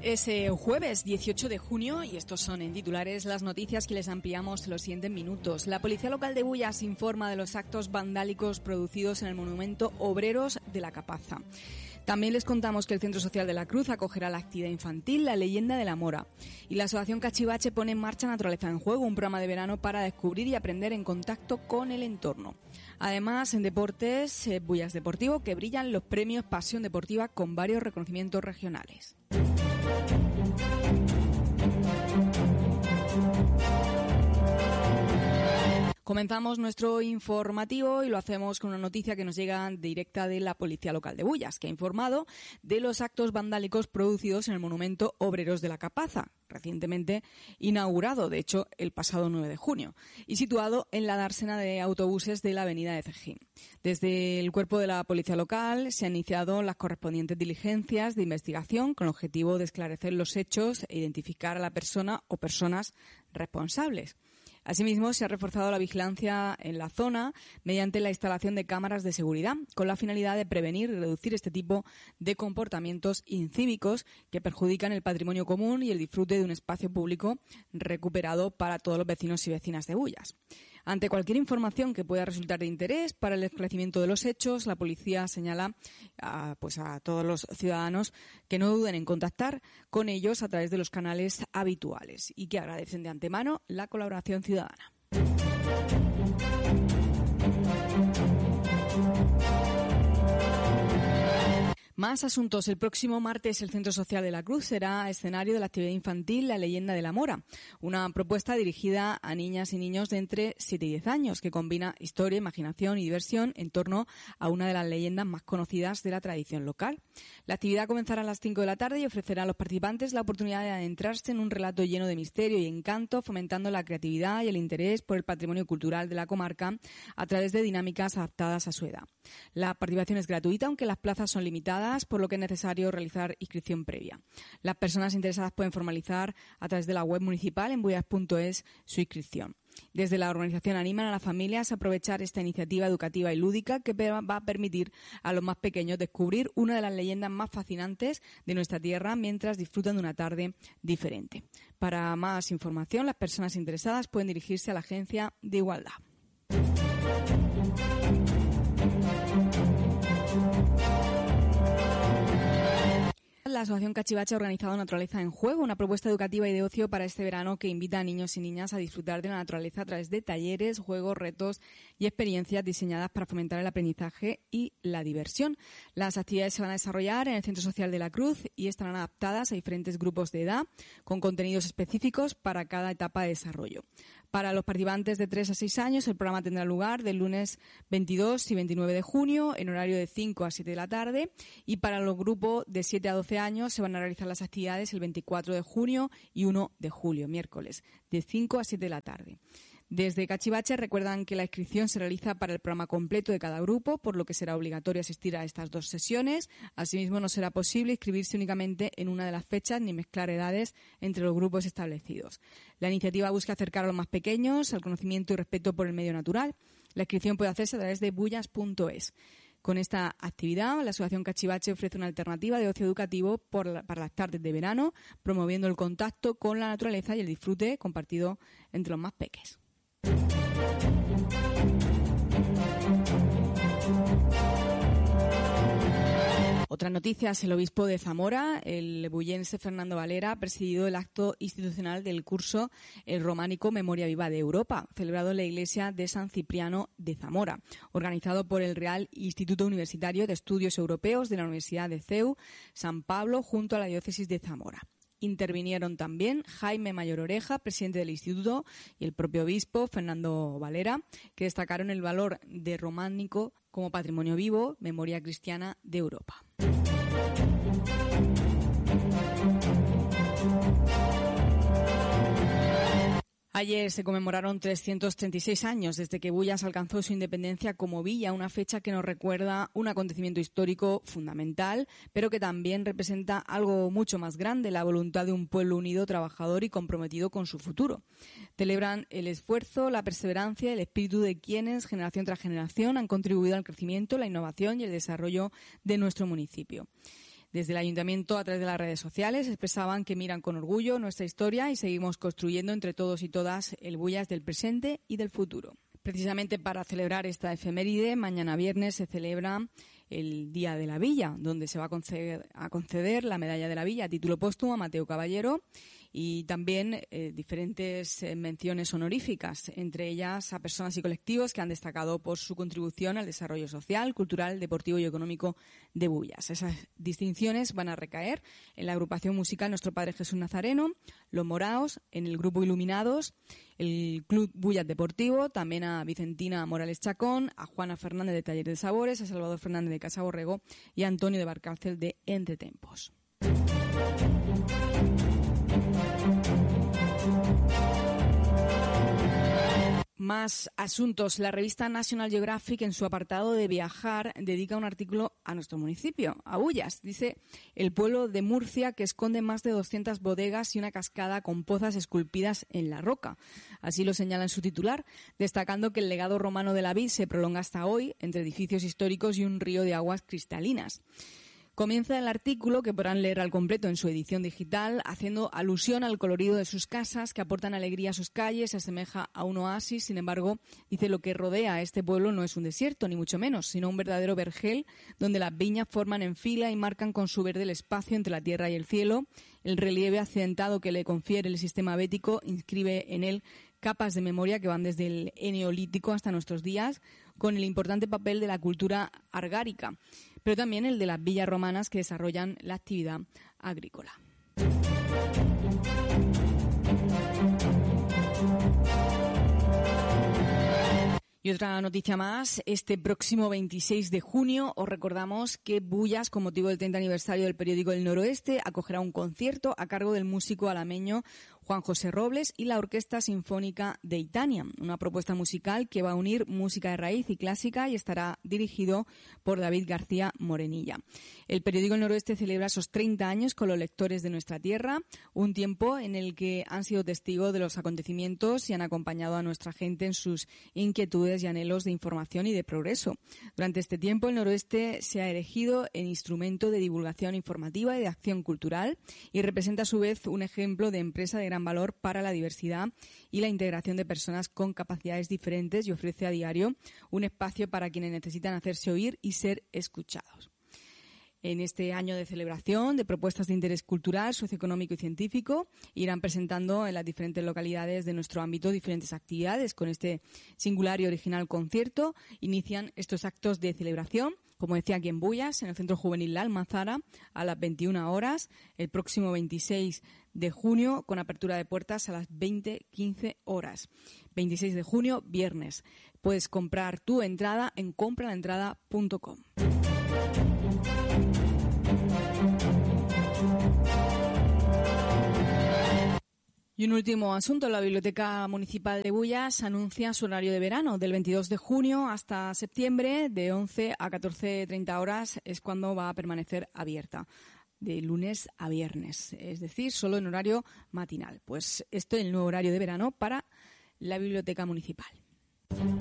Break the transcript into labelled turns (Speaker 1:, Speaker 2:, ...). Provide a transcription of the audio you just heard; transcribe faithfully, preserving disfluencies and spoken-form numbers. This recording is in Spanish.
Speaker 1: Es eh, jueves dieciocho de junio y estos son en titulares las noticias que les ampliamos en los siguientes minutos. La Policía Local de Bullas informa de los actos vandálicos producidos en el monumento Obreros de la Capaza. También les contamos que el Centro Social de la Cruz acogerá la actividad infantil La Leyenda de la Mora. Y la Asociación Cachivache pone en marcha Naturaleza en Juego, un programa de verano para descubrir y aprender en contacto con el entorno. Además, en deportes, eh, Bullas Deportivo, que brillan los premios Pasión Deportiva con varios reconocimientos regionales. Comenzamos nuestro informativo y lo hacemos con una noticia que nos llega directa de la Policía Local de Bullas, que ha informado de los actos vandálicos producidos en el monumento Obreros de la Capaza, recientemente inaugurado, de hecho, el pasado nueve de junio, y situado en la dársena de autobuses de la avenida de Cejín. Desde el cuerpo de la Policía Local se han iniciado las correspondientes diligencias de investigación con el objetivo de esclarecer los hechos e identificar a la persona o personas responsables. Asimismo, se ha reforzado la vigilancia en la zona mediante la instalación de cámaras de seguridad, con la finalidad de prevenir y reducir este tipo de comportamientos incívicos que perjudican el patrimonio común y el disfrute de un espacio público recuperado para todos los vecinos y vecinas de Bullas. Ante cualquier información que pueda resultar de interés para el esclarecimiento de los hechos, la policía señala a, pues a todos los ciudadanos que no duden en contactar con ellos a través de los canales habituales y que agradecen de antemano la colaboración ciudadana. Más asuntos. El próximo martes el Centro Social de la Cruz será escenario de la actividad infantil La Leyenda de la Mora, una propuesta dirigida a niñas y niños de entre siete y diez años que combina historia, imaginación y diversión en torno a una de las leyendas más conocidas de la tradición local. La actividad comenzará a las cinco de la tarde y ofrecerá a los participantes la oportunidad de adentrarse en un relato lleno de misterio y encanto, fomentando la creatividad y el interés por el patrimonio cultural de la comarca a través de dinámicas adaptadas a su edad. La participación es gratuita, aunque las plazas son limitadas, por lo que es necesario realizar inscripción previa. Las personas interesadas pueden formalizar a través de la web municipal en bullas punto es su inscripción. Desde la organización animan a las familias a aprovechar esta iniciativa educativa y lúdica que va a permitir a los más pequeños descubrir una de las leyendas más fascinantes de nuestra tierra mientras disfrutan de una tarde diferente. Para más información, las personas interesadas pueden dirigirse a la Agencia de Igualdad. La Asociación Cachivache ha organizado Naturaleza en Juego, una propuesta educativa y de ocio para este verano que invita a niños y niñas a disfrutar de la naturaleza a través de talleres, juegos, retos y experiencias diseñadas para fomentar el aprendizaje y la diversión. Las actividades se van a desarrollar en el Centro Social de la Cruz y estarán adaptadas a diferentes grupos de edad con contenidos específicos para cada etapa de desarrollo. Para los participantes de tres a seis años, el programa tendrá lugar del lunes veintidós y veintinueve de junio en horario de cinco a siete de la tarde y para los grupos de siete a doce años se van a realizar las actividades el veinticuatro de junio y uno de julio, miércoles, de cinco a siete de la tarde. Desde Cachivache recuerdan que la inscripción se realiza para el programa completo de cada grupo, por lo que será obligatorio asistir a estas dos sesiones. Asimismo, no será posible inscribirse únicamente en una de las fechas ni mezclar edades entre los grupos establecidos. La iniciativa busca acercar a los más pequeños al conocimiento y respeto por el medio natural. La inscripción puede hacerse a través de bullas punto es. Con esta actividad, la Asociación Cachivache ofrece una alternativa de ocio educativo por la, para las tardes de verano, promoviendo el contacto con la naturaleza y el disfrute compartido entre los más peques. Otras noticias. El obispo de Zamora, el bullense Fernando Valera, ha presidido el acto institucional del curso El Románico Memoria Viva de Europa, celebrado en la iglesia de San Cipriano de Zamora, organizado por el Real Instituto Universitario de Estudios Europeos de la Universidad de C E U San Pablo junto a la diócesis de Zamora. Intervinieron también Jaime Mayor Oreja, presidente del instituto, y el propio obispo, Fernando Valera, que destacaron el valor de románico como patrimonio vivo, memoria cristiana de Europa. Ayer se conmemoraron trescientos treinta y seis años desde que Bullas alcanzó su independencia como villa, una fecha que nos recuerda un acontecimiento histórico fundamental, pero que también representa algo mucho más grande, la voluntad de un pueblo unido, trabajador y comprometido con su futuro. Celebran el esfuerzo, la perseverancia y el espíritu de quienes, generación tras generación, han contribuido al crecimiento, la innovación y el desarrollo de nuestro municipio. Desde el Ayuntamiento, a través de las redes sociales, expresaban que miran con orgullo nuestra historia y seguimos construyendo entre todos y todas el Bullas del presente y del futuro. Precisamente para celebrar esta efeméride, mañana viernes se celebra el Día de la Villa, donde se va a conceder, a conceder la Medalla de la Villa a título póstumo a Mateo Caballero y también eh, diferentes eh, menciones honoríficas, entre ellas a personas y colectivos que han destacado por su contribución al desarrollo social, cultural, deportivo y económico de Bullas. Esas distinciones van a recaer en la agrupación musical Nuestro Padre Jesús Nazareno, Los Moraos, en el Grupo Iluminados, el Club Bullas Deportivo, también a Vicentina Morales Chacón, a Juana Fernández de Taller de Sabores, a Salvador Fernández de Casa Borrego y a Antonio de Barcárcel de Entretempos. Más asuntos. La revista National Geographic, en su apartado de viajar, dedica un artículo a nuestro municipio, a Bullas. Dice, el pueblo de Murcia que esconde más de doscientas bodegas y una cascada con pozas esculpidas en la roca. Así lo señala en su titular, destacando que el legado romano de la vid se prolonga hasta hoy entre edificios históricos y un río de aguas cristalinas. Comienza el artículo, que podrán leer al completo en su edición digital, haciendo alusión al colorido de sus casas, que aportan alegría a sus calles, se asemeja a un oasis. Sin embargo, dice, lo que rodea a este pueblo no es un desierto, ni mucho menos, sino un verdadero vergel, donde las viñas forman en fila y marcan con su verde el espacio entre la tierra y el cielo. El relieve accidentado que le confiere el sistema bético inscribe en él capas de memoria que van desde el Eneolítico hasta nuestros días, con el importante papel de la cultura argárica, pero también el de las villas romanas que desarrollan la actividad agrícola. Y otra noticia más, este próximo veintiséis de junio os recordamos que Bullas, con motivo del treinta aniversario del periódico El Noroeste, acogerá un concierto a cargo del músico alameño Juan José Robles y la Orquesta Sinfónica de Itania, una propuesta musical que va a unir música de raíz y clásica y estará dirigido por David García Morenilla. El periódico El Noroeste celebra esos treinta años con los lectores de nuestra tierra, un tiempo en el que han sido testigos de los acontecimientos y han acompañado a nuestra gente en sus inquietudes y anhelos de información y de progreso. Durante este tiempo, El Noroeste se ha erigido en instrumento de divulgación informativa y de acción cultural y representa a su vez un ejemplo de empresa de gran valor para la diversidad y la integración de personas con capacidades diferentes y ofrece a diario un espacio para quienes necesitan hacerse oír y ser escuchados. En este año de celebración de propuestas de interés cultural, socioeconómico y científico, irán presentando en las diferentes localidades de nuestro ámbito diferentes actividades. Con este singular y original concierto inician estos actos de celebración, como decía, aquí en Bullas, en el Centro Juvenil La Almazara, a las veintiuna horas, el próximo veintiséis de junio, con apertura de puertas a las veinte quince horas. veintiséis de junio, viernes. Puedes comprar tu entrada en compra la entrada punto com. Y un último asunto. La Biblioteca Municipal de Bullas anuncia su horario de verano. Del veintidós de junio hasta septiembre, de once a catorce treinta horas, es cuando va a permanecer abierta, de lunes a viernes, es decir, solo en horario matinal. Pues esto es el nuevo horario de verano para la Biblioteca Municipal.